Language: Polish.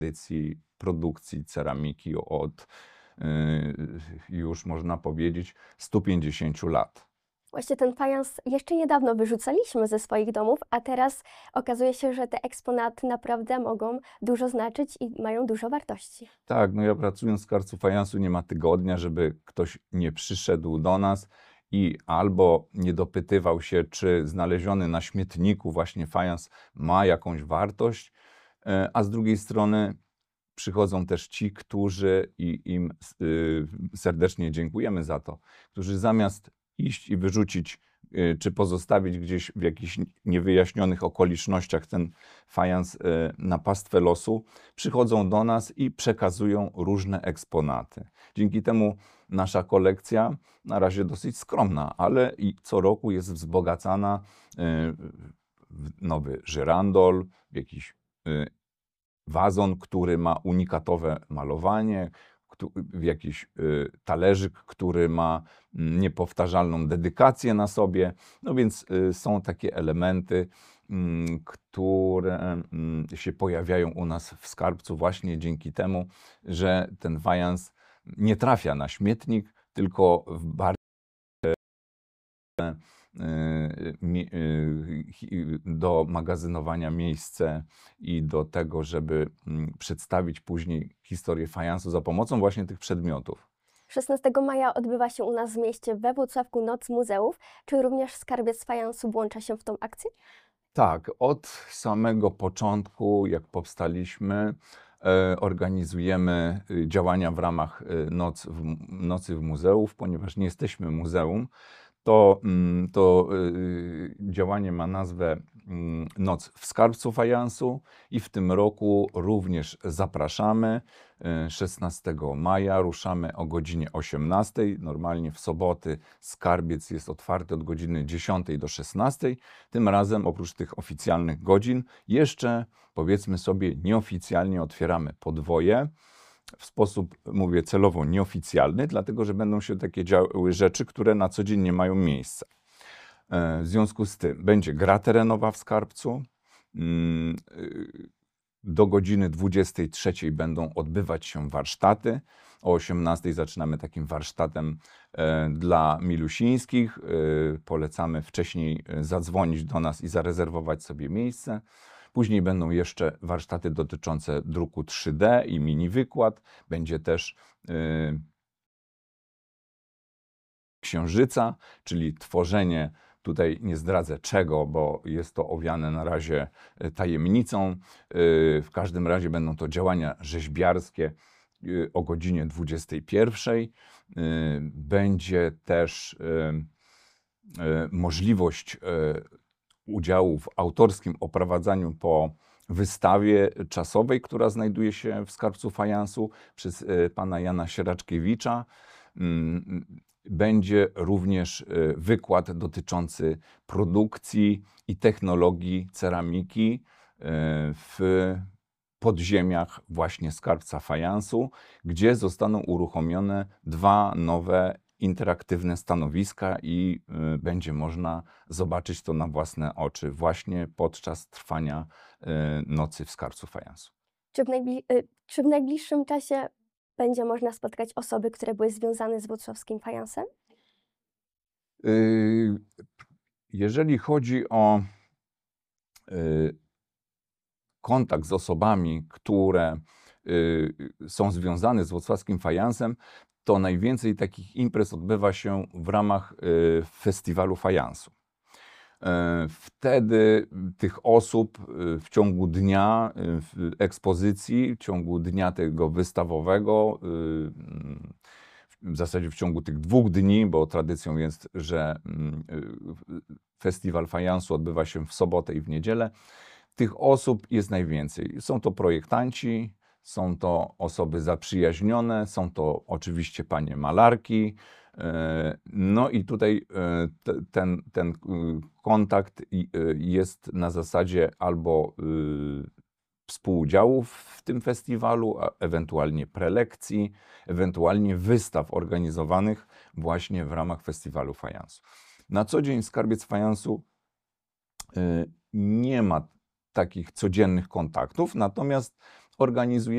tradycji produkcji ceramiki od już można powiedzieć 150 lat. Właśnie ten fajans jeszcze niedawno wyrzucaliśmy ze swoich domów, a teraz okazuje się, że te eksponaty naprawdę mogą dużo znaczyć i mają dużo wartości. Tak, no ja pracując w skarbcu fajansu nie ma tygodnia, żeby ktoś nie przyszedł do nas i albo nie dopytywał się, czy znaleziony na śmietniku właśnie fajans ma jakąś wartość, a z drugiej strony przychodzą też ci, którzy i im serdecznie dziękujemy za to, którzy zamiast iść i wyrzucić, czy pozostawić gdzieś w jakichś niewyjaśnionych okolicznościach ten fajans na pastwę losu, przychodzą do nas i przekazują różne eksponaty. Dzięki temu nasza kolekcja, na razie dosyć skromna, ale i co roku jest wzbogacana w nowy żyrandol, w jakiś wazon, który ma unikatowe malowanie, w jakiś talerzyk, który ma niepowtarzalną dedykację na sobie. No więc są takie elementy, które się pojawiają u nas w skarbcu właśnie dzięki temu, że ten fajans nie trafia na śmietnik, tylko w bardziej do magazynowania miejsce i do tego, żeby przedstawić później historię fajansu za pomocą właśnie tych przedmiotów. 16 maja odbywa się u nas w mieście we Włocławku Noc Muzeów. Czy również Skarbiec Fajansu włącza się w tą akcję? Tak, od samego początku, jak powstaliśmy, organizujemy działania w ramach Nocy w Muzeów, ponieważ nie jesteśmy muzeum. To działanie ma nazwę Noc w Skarbcu Fajansu i w tym roku również zapraszamy. 16 maja ruszamy o godzinie 18. Normalnie w soboty skarbiec jest otwarty od godziny 10 do 16. Tym razem oprócz tych oficjalnych godzin jeszcze, powiedzmy sobie, nieoficjalnie otwieramy podwoje. W sposób, mówię, celowo nieoficjalny, dlatego że będą się takie działy rzeczy, które na co dzień nie mają miejsca. W związku z tym będzie gra terenowa w skarbcu. Do godziny 23 będą odbywać się warsztaty. O 18 zaczynamy takim warsztatem dla milusińskich. Polecamy wcześniej zadzwonić do nas i zarezerwować sobie miejsce. Później będą jeszcze warsztaty dotyczące druku 3D i mini wykład. Będzie też księżyca, czyli tworzenie, tutaj nie zdradzę czego, bo jest to owiane na razie tajemnicą. W każdym razie będą to działania rzeźbiarskie o godzinie 21. Będzie też możliwość udziału w autorskim oprowadzaniu po wystawie czasowej, która znajduje się w Skarbcu Fajansu przez pana Jana Sieraczkiewicza. Będzie również wykład dotyczący produkcji i technologii ceramiki w podziemiach właśnie Skarbca Fajansu, gdzie zostaną uruchomione 2 nowe interaktywne stanowiska i będzie można zobaczyć to na własne oczy właśnie podczas trwania Nocy w Skarbcu Fajansu. Czy w najbliższym czasie będzie można spotkać osoby, które były związane z włocławskim fajansem? Jeżeli chodzi o kontakt z osobami, które są związane z włocławskim fajansem, to najwięcej takich imprez odbywa się w ramach festiwalu fajansu. Wtedy tych osób w ciągu dnia w ekspozycji, w ciągu dnia tego wystawowego, w zasadzie w ciągu tych 2 dni, bo tradycją jest, że festiwal fajansu odbywa się w sobotę i w niedzielę, tych osób jest najwięcej. Są to projektanci, są to osoby zaprzyjaźnione, są to oczywiście panie malarki. No i tutaj ten kontakt jest na zasadzie albo współudziału w tym festiwalu, a ewentualnie prelekcji, ewentualnie wystaw organizowanych właśnie w ramach festiwalu fajansu. Na co dzień Skarbiec Fajansu nie ma takich codziennych kontaktów, natomiast organizujemy